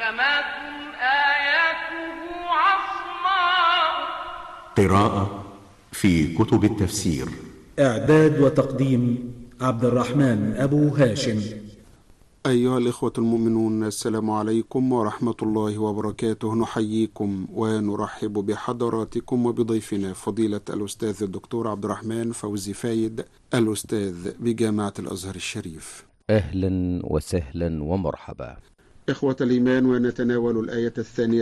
محكمات آياته عصماء. قراءة في كتب التفسير. إعداد وتقديم عبد الرحمن أبو هاشم. أيها الإخوة المؤمنون، السلام عليكم ورحمة الله وبركاته. نحييكم ونرحب بحضراتكم وبضيفنا فضيلة الأستاذ الدكتور عبد الرحمن فوزي فايد، الأستاذ بجامعة الأزهر الشريف. أهلا وسهلا ومرحبا. إخوة الإيمان، ونتناول الآية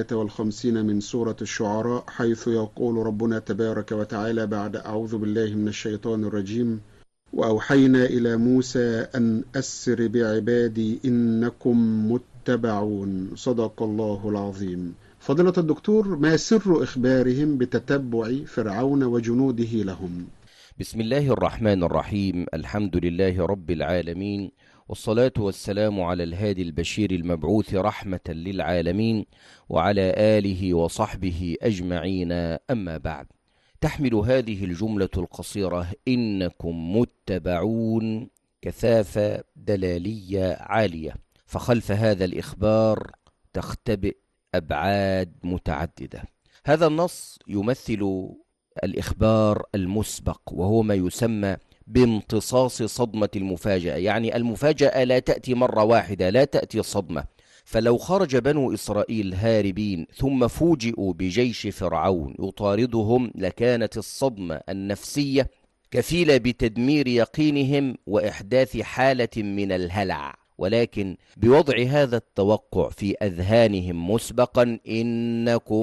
52 من سورة الشعراء، حيث يقول ربنا تبارك وتعالى بعد أعوذ بالله من الشيطان الرجيم: وأوحينا إلى موسى أن أسر بعبادي إنكم متبعون. صدق الله العظيم. فضيلة الدكتور، ما سر إخبارهم بتتبع فرعون وجنوده لهم؟ بسم الله الرحمن الرحيم. الحمد لله رب العالمين، والصلاة والسلام على الهادي البشير المبعوث رحمة للعالمين، وعلى آله وصحبه أجمعين. أما بعد، تحمل هذه الجملة القصيرة إنكم متبعون كثافة دلالية عالية، فخلف هذا الإخبار تختبئ أبعاد متعددة. هذا النص يمثل الإخبار المسبق، وهو ما يسمى بامتصاص صدمة المفاجأة. يعني المفاجأة لا تأتي مرة واحدة، لا تأتي صدمة. فلو خرج بنو إسرائيل هاربين ثم فوجئوا بجيش فرعون يطاردهم، لكانت الصدمة النفسية كفيلة بتدمير يقينهم وإحداث حالة من الهلع. ولكن بوضع هذا التوقع في أذهانهم مسبقا إنكم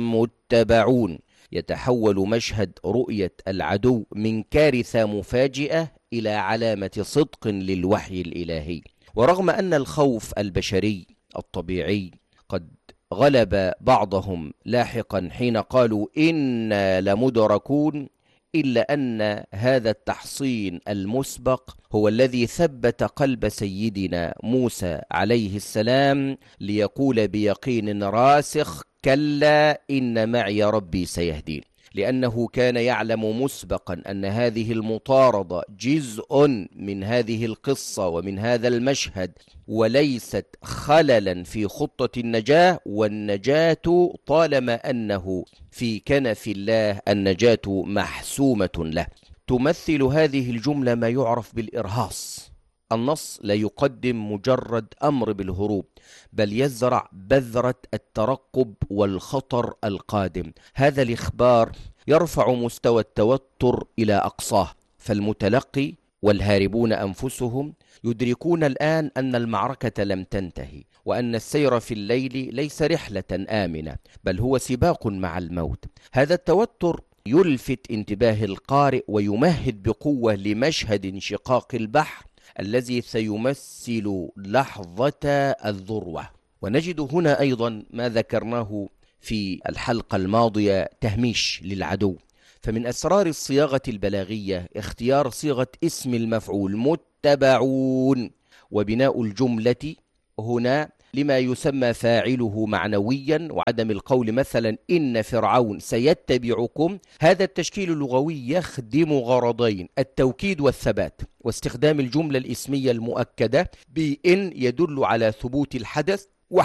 متبعون، يتحول مشهد رؤية العدو من كارثة مفاجئة إلى علامة صدق للوحي الإلهي. ورغم أن الخوف البشري الطبيعي قد غلب بعضهم لاحقا حين قالوا إنا لمدركون، إلا أن هذا التحصين المسبق هو الذي ثبت قلب سيدنا موسى عليه السلام ليقول بيقين راسخ: كلا إن معي ربي سيهدين. لأنه كان يعلم مسبقا أن هذه المطاردة جزء من هذه القصة ومن هذا المشهد، وليست خللا في خطة النجاة. والنجاة طالما أنه في كنف الله، النجاة محسومة له. تمثل هذه الجملة ما يعرف بالإرهاص. النص لا يقدم مجرد أمر بالهروب، بل يزرع بذرة الترقب والخطر القادم. هذا الإخبار يرفع مستوى التوتر إلى أقصاه، فالمتلقي والهاربون أنفسهم يدركون الآن أن المعركة لم تنتهي، وأن السير في الليل ليس رحلة آمنة، بل هو سباق مع الموت. هذا التوتر يلفت انتباه القارئ ويمهد بقوة لمشهد انشقاق البحر الذي سيمثل لحظة الذروة. ونجد هنا أيضا ما ذكرناه في الحلقة الماضية، تهميش للعدو. فمن أسرار الصياغة البلاغية اختيار صيغة اسم المفعول متبعون، وبناء الجملة هنا لما يسمى فاعله معنويا، وعدم القول مثلا إن فرعون سيتبعكم. هذا التشكيل اللغوي يخدم غرضين: التوكيد والثبات، واستخدام الجملة الاسمية المؤكدة بإن يدل على ثبوت الحدث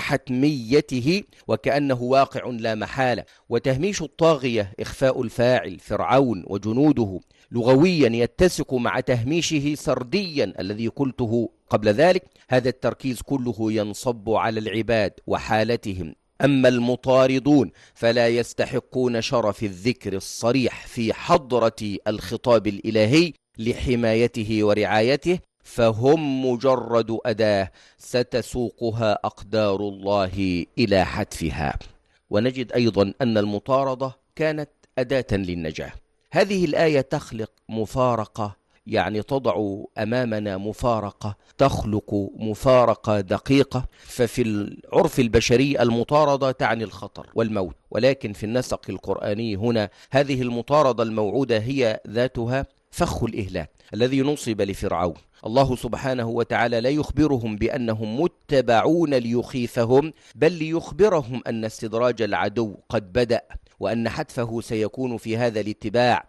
وحتميته وكأنه واقع لا محالة. وتهميش الطاغية إخفاء الفاعل فرعون وجنوده لغويا يتسق مع تهميشه سرديا الذي قلته قبل ذلك. هذا التركيز كله ينصب على العباد وحالتهم. أما المطاردون فلا يستحقون شرف الذكر الصريح في حضرة الخطاب الإلهي لحمايته ورعايته، فهم مجرد أداة ستسوقها أقدار الله إلى حتفها. ونجد أيضا أن المطاردة كانت أداة للنجاة. هذه الآية تخلق مفارقة، يعني تضع أمامنا مفارقة تخلق مفارقة دقيقة. ففي العرف البشري المطاردة تعني الخطر والموت، ولكن في النسق القرآني هنا هذه المطاردة الموعودة هي ذاتها فخ الإهلاك الذي نصب لفرعون. الله سبحانه وتعالى لا يخبرهم بأنهم متبعون ليخيفهم، بل ليخبرهم أن استدراج العدو قد بدأ، وأن حتفه سيكون في هذا الاتباع.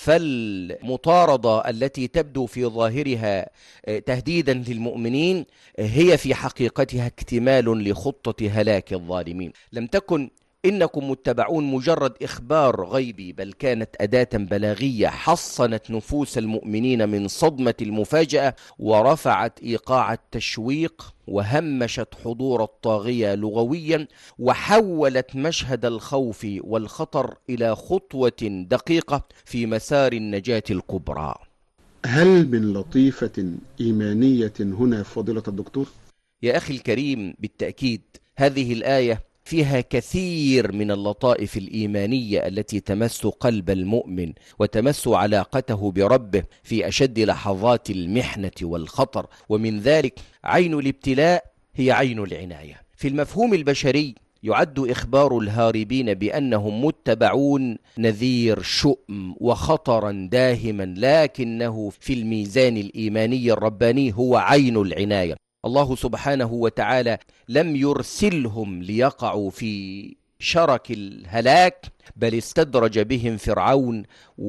فالمطاردة التي تبدو في ظاهرها تهديدا للمؤمنين هي في حقيقتها اكتمال لخطة هلاك الظالمين. لم تكن إنكم متبعون مجرد إخبار غيبي، بل كانت أداة بلاغية حصنت نفوس المؤمنين من صدمة المفاجأة، ورفعت إيقاع التشويق، وهمشت حضور الطاغية لغويا، وحولت مشهد الخوف والخطر إلى خطوة دقيقة في مسار النجاة الكبرى. هل من لطيفة إيمانية هنا فضيلة الدكتور؟ يا أخي الكريم، بالتأكيد هذه الآية فيها كثير من اللطائف الإيمانية التي تمس قلب المؤمن وتمس علاقته بربه في أشد لحظات المحنة والخطر. ومن ذلك عين الابتلاء هي عين العناية. في المفهوم البشري يعد إخبار الهاربين بأنهم متبعون نذير شؤم وخطرا داهما، لكنه في الميزان الإيماني الرباني هو عين العناية. الله سبحانه وتعالى لم يرسلهم ليقعوا في شرك الهلاك، بل استدرج بهم فرعون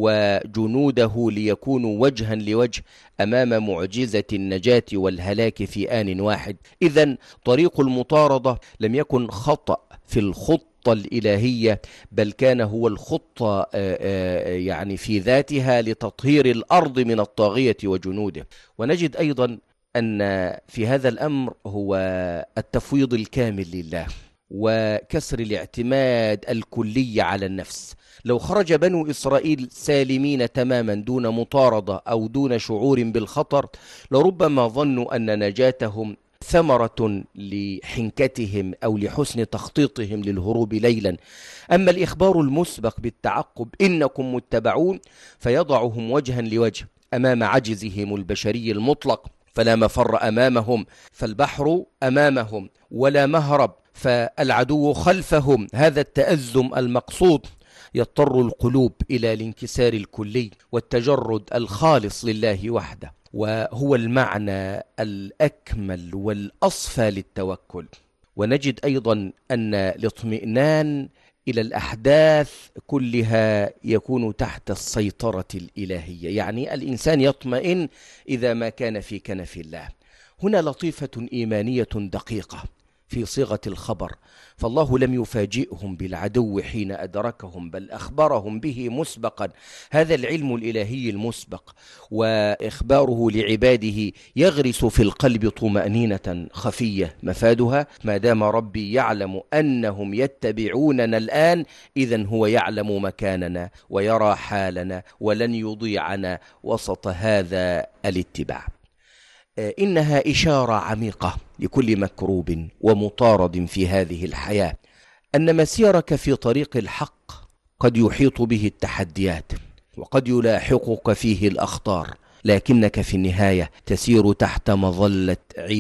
وجنوده ليكونوا وجها لوجه أمام معجزة النجاة والهلاك في آن واحد. إذن طريق المطاردة لم يكن خطأ في الخطة الإلهية، بل كان هو الخطة يعني في ذاتها لتطهير الأرض من الطاغية وجنوده. ونجد أيضا أن في هذا الأمر هو التفويض الكامل لله وكسر الاعتماد الكلي على النفس. لو خرج بنو إسرائيل سالمين تماما دون مطاردة أو دون شعور بالخطر، لربما ظنوا أن نجاتهم ثمرة لحنكتهم أو لحسن تخطيطهم للهروب ليلا. أما الإخبار المسبق بالتعقب إنكم متبعون فيضعهم وجها لوجه أمام عجزهم البشري المطلق، فلا مفر أمامهم، فالبحر أمامهم ولا مهرب، فالعدو خلفهم. هذا التأزم المقصود يضطر القلوب إلى الانكسار الكلي والتجرد الخالص لله وحده، وهو المعنى الأكمل والأصفى للتوكل. ونجد أيضا أن الاطمئنان إلى الأحداث كلها يكون تحت السيطرة الإلهية، يعني الإنسان يطمئن إذا ما كان في كنف الله. هنا لطيفة إيمانية دقيقة في صيغة الخبر، فالله لم يفاجئهم بالعدو حين أدركهم، بل أخبرهم به مسبقا. هذا العلم الإلهي المسبق وإخباره لعباده يغرس في القلب طمأنينة خفية، مفادها ما دام ربي يعلم أنهم يتبعوننا الآن، إذن هو يعلم مكاننا ويرى حالنا ولن يضيعنا وسط هذا الاتباع. إنها إشارة عميقة لكل مكروب ومطارد في هذه الحياة، أن مسيرك في طريق الحق قد يحيط به التحديات وقد يلاحقك فيه الأخطار، لكنك في النهاية تسير تحت مظلة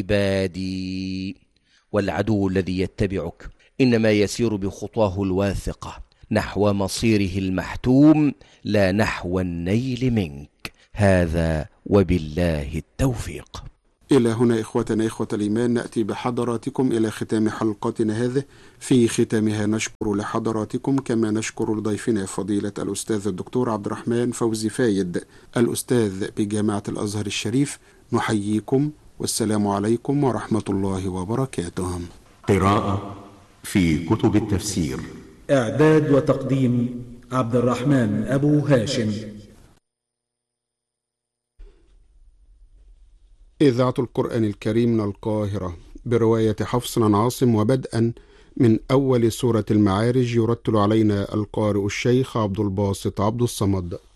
عبادي. والعدو الذي يتبعك إنما يسير بخطاه الواثقة نحو مصيره المحتوم، لا نحو النيل منك. هذا وبالله التوفيق. إلى هنا إخوتنا إخوة الإيمان نأتي بحضراتكم إلى ختام حلقتنا هذه. في ختامها نشكر لحضراتكم كما نشكر لضيفنا فضيلة الأستاذ الدكتور عبد الرحمن فوزي فايد الأستاذ بجامعة الأزهر الشريف. نحييكم والسلام عليكم ورحمة الله وبركاته. قراءة في كتب التفسير، إعداد وتقديم عبد الرحمن أبو هاشم. إذاعة القرآن الكريم من القاهرة برواية حفص عن عاصم، وبدءا من أول سورة المعارج يرتل علينا القارئ الشيخ عبد الباسط عبد الصمد.